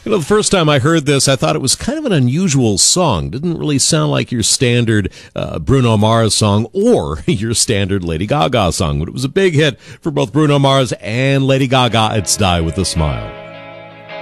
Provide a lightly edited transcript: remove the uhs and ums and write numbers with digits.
The first time I heard this, I thought it was kind of an unusual song. Didn't really sound like your standard Bruno Mars song or your standard Lady Gaga song, but it was a big hit for both Bruno Mars and Lady Gaga. It's Die With a Smile.